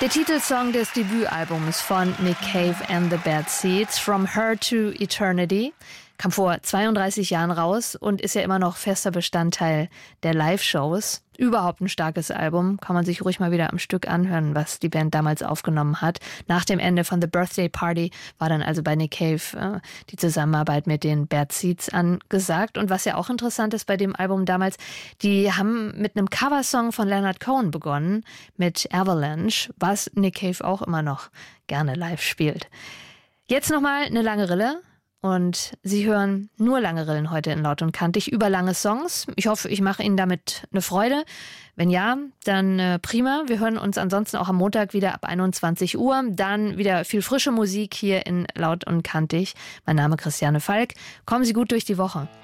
Der Titelsong des Debütalbums von Nick Cave and the Bad Seeds, From Her to Eternity, kam vor 32 Jahren raus und ist ja immer noch fester Bestandteil der Live-Shows. Überhaupt ein starkes Album, kann man sich ruhig mal wieder am Stück anhören, was die Band damals aufgenommen hat. Nach dem Ende von The Birthday Party war dann also bei Nick Cave die Zusammenarbeit mit den Bad Seeds angesagt. Und was ja auch interessant ist bei dem Album damals, die haben mit einem Coversong von Leonard Cohen begonnen, mit Avalanche, was Nick Cave auch immer noch gerne live spielt. Jetzt nochmal eine lange Rille. Und Sie hören nur lange Rillen heute in Laut und Kantig über lange Songs. Ich hoffe, ich mache Ihnen damit eine Freude. Wenn ja, dann prima. Wir hören uns ansonsten auch am Montag wieder ab 21 Uhr. Dann wieder viel frische Musik hier in Laut und Kantig. Mein Name ist Christiane Falk. Kommen Sie gut durch die Woche.